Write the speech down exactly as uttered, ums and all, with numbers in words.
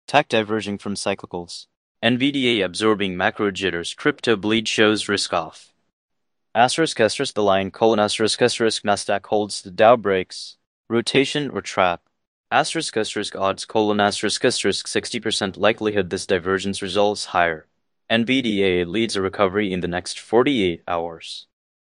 Tech diverging from cyclicals. N V D A absorbing macro jitters. Crypto bleed shows risk off. Asterisk asterisk the line colon asterisk asterisk Nasdaq holds the Dow breaks. Rotation or trap. Asterisk asterisk odds colon asterisk asterisk sixty percent likelihood this divergence results higher. N V D A leads a recovery in the next forty-eight hours.